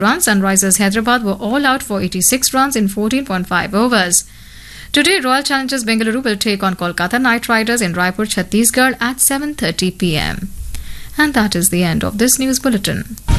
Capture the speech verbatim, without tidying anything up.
runs. Sunrisers Hyderabad were all out for eighty-six runs in fourteen point five overs. Today, Royal Challengers Bengaluru will take on Kolkata Knight Riders in Raipur, Chhattisgarh at seven thirty p m. And that is the end of this news bulletin.